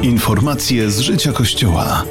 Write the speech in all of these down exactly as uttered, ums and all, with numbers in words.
Informacje z życia Kościoła.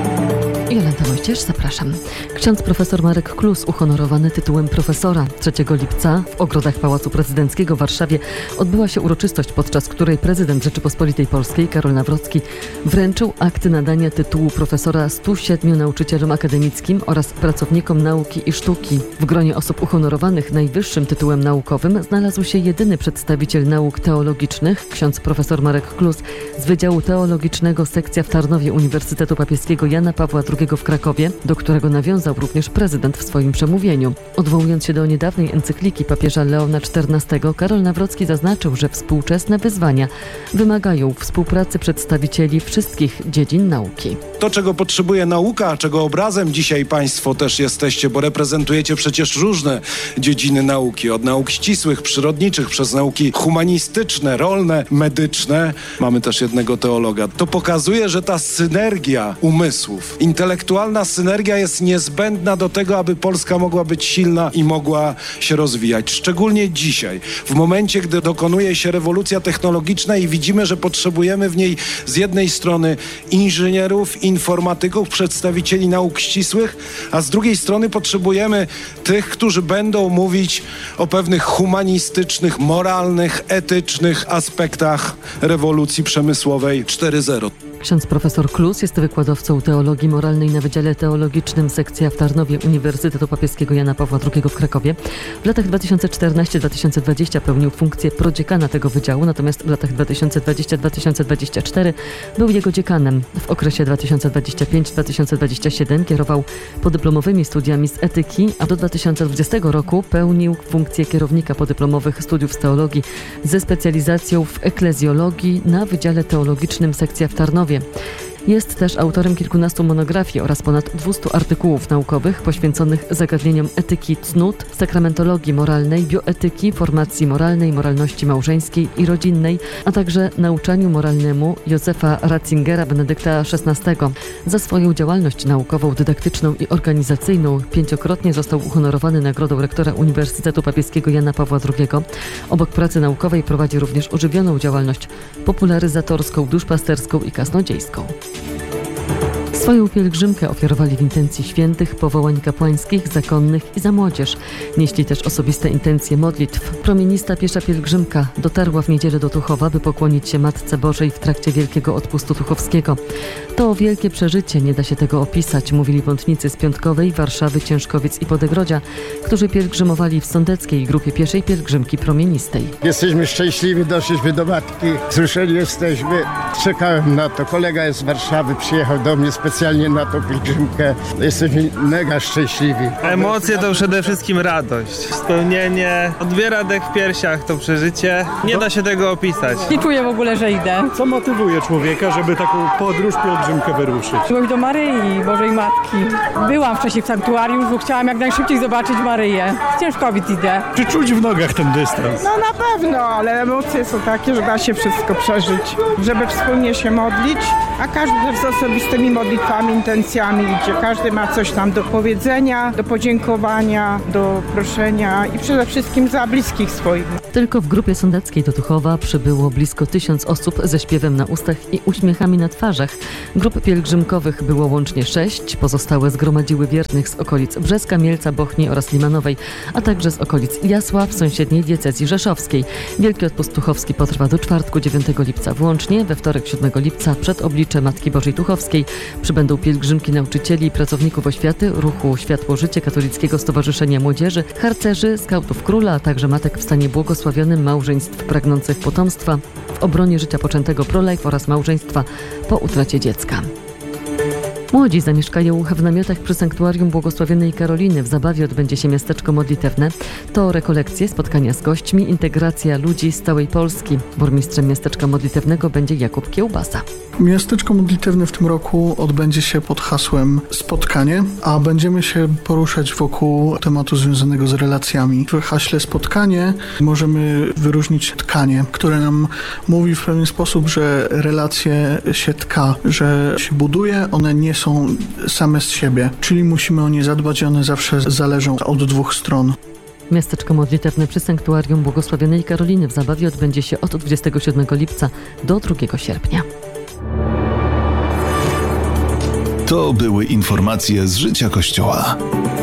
Jolanta Moździerz, zapraszam. Ksiądz profesor Marek Klus uhonorowany tytułem profesora. trzeciego lipca w ogrodach Pałacu Prezydenckiego w Warszawie odbyła się uroczystość, podczas której prezydent Rzeczypospolitej Polskiej Karol Nawrocki wręczył akty nadania tytułu profesora stu siedmiu nauczycielom akademickim oraz pracownikom nauki i sztuki. W gronie osób uhonorowanych najwyższym tytułem naukowym znalazł się jedyny przedstawiciel nauk teologicznych, ksiądz profesor Marek Klus z Wydziału Teologicznego sekcja w Tarnowie Uniwersytetu Papieskiego Jana Pawła drugiego w Krakowie, do którego nawiązał również prezydent w swoim przemówieniu. Odwołując się do niedawnej encykliki papieża Leona czternastego, Karol Nawrocki zaznaczył, że współczesne wyzwania wymagają współpracy przedstawicieli wszystkich dziedzin nauki. To, czego potrzebuje nauka, czego obrazem dzisiaj Państwo też jesteście, bo reprezentujecie przecież różne dziedziny nauki, od nauk ścisłych, przyrodniczych, przez nauki humanistyczne, rolne, medyczne. Mamy też jednego teologa. To pokazuje, że ta synergia umysłów, intelektualna synergia jest niezbędna do tego, aby Polska mogła być silna i mogła się rozwijać. Szczególnie dzisiaj, w momencie, gdy dokonuje się rewolucja technologiczna i widzimy, że potrzebujemy w niej z jednej strony inżynierów, informatyków, przedstawicieli nauk ścisłych, a z drugiej strony potrzebujemy tych, którzy będą mówić o pewnych humanistycznych, moralnych, etycznych aspektach rewolucji przemysłowej cztery zero. Ksiądz profesor Klus jest wykładowcą teologii moralnej na Wydziale Teologicznym sekcja w Tarnowie Uniwersytetu Papieskiego Jana Pawła drugiego w Krakowie. W latach dwa tysiące czternastym do dwa tysiące dwudziestego pełnił funkcję prodziekana tego wydziału, natomiast w latach dwa tysiące dwudziestym do dwa tysiące dwudziestego czwartego był jego dziekanem. W okresie dwa tysiące dwudziestym piątym do dwa tysiące dwudziestego siódmego kierował podyplomowymi studiami z etyki, a do dwa tysiące dwudziestego roku pełnił funkcję kierownika podyplomowych studiów z teologii ze specjalizacją w eklezjologii na Wydziale Teologicznym sekcja w Tarnowie. Jest też autorem kilkunastu monografii oraz ponad dwustu artykułów naukowych poświęconych zagadnieniom etyki cnót, sakramentologii moralnej, bioetyki, formacji moralnej, moralności małżeńskiej i rodzinnej, a także nauczaniu moralnemu Józefa Ratzingera Benedykta szesnastego. Za swoją działalność naukową, dydaktyczną i organizacyjną pięciokrotnie został uhonorowany nagrodą rektora Uniwersytetu Papieskiego Jana Pawła drugiego. Obok pracy naukowej prowadzi również ożywioną działalność popularyzatorską, duszpasterską i kaznodziejską. Swoją pielgrzymkę ofiarowali w intencji świętych, powołań kapłańskich, zakonnych i za młodzież. Nieśli też osobiste intencje modlitw. Promienista piesza pielgrzymka dotarła w niedzielę do Tuchowa, by pokłonić się Matce Bożej w trakcie Wielkiego Odpustu Tuchowskiego. To wielkie przeżycie, nie da się tego opisać, mówili wątnicy z Piątkowej, Warszawy, Ciężkowiec i Podegrodzia, którzy pielgrzymowali w sądeckiej grupie pieszej pielgrzymki promienistej. Jesteśmy szczęśliwi, doszliśmy do Matki, wzruszeni jesteśmy. Czekałem na to. Kolega jest z Warszawy, przyjechał do mnie specjalnie specjalnie na tą pielgrzymkę. Jesteśmy mega szczęśliwi. Emocje to przede wszystkim radość, spełnienie, odbiera dech w piersiach to przeżycie. Nie da się tego opisać. Nie czuję w ogóle, że idę. Co motywuje człowieka, żeby taką podróż, pielgrzymkę wyruszyć? Miłość do Maryi, Bożej Matki. Byłam wcześniej w sanktuarium, bo chciałam jak najszybciej zobaczyć Maryję. Z Ciężkowic idę. Czy czuć w nogach ten dystans? No na pewno, ale emocje są takie, że da się wszystko przeżyć. Żeby wspólnie się modlić, a każdy z osobistymi modlitwami, intencjami idzie. Każdy ma coś tam do powiedzenia, do podziękowania, do proszenia i przede wszystkim za bliskich swoich. Tylko w grupie sądeckiej do Tuchowa przybyło blisko tysiąc osób ze śpiewem na ustach i uśmiechami na twarzach. Grup pielgrzymkowych było łącznie sześć, pozostałe zgromadziły wiernych z okolic Brzeska, Mielca, Bochni oraz Limanowej, a także z okolic Jasła w sąsiedniej diecezji rzeszowskiej. Wielki Odpust Tuchowski potrwa do czwartku dziewiątego lipca włącznie. We wtorek siódmego lipca przed oblicze Matki Bożej Tuchowskiej przybędą pielgrzymki nauczycieli i pracowników oświaty, ruchu Światło Życie, Katolickiego Stowarzyszenia Młodzieży, harcerzy, skautów króla, a także matek w stanie błogosławionym, małżeństw pragnących potomstwa, w obronie życia poczętego pro-life oraz małżeństwa po utracie dziecka. Młodzi zamieszkają w namiotach przy Sanktuarium Błogosławionej Karoliny. W Zabawie odbędzie się miasteczko modlitewne. To rekolekcje, spotkania z gośćmi, integracja ludzi z całej Polski. Burmistrzem miasteczka modlitewnego będzie Jakub Kiełbasa. Miasteczko modlitewne w tym roku odbędzie się pod hasłem spotkanie, a będziemy się poruszać wokół tematu związanego z relacjami. W haśle spotkanie możemy wyróżnić tkanie, które nam mówi w pewien sposób, że relacje się tka, że się buduje, one nie są same z siebie, czyli musimy o nie zadbać i one zawsze zależą od dwóch stron. Miasteczko modlitewne przy Sanktuarium Błogosławionej Karoliny w Zabawie odbędzie się od dwudziestego siódmego lipca do drugiego sierpnia. To były informacje z życia Kościoła.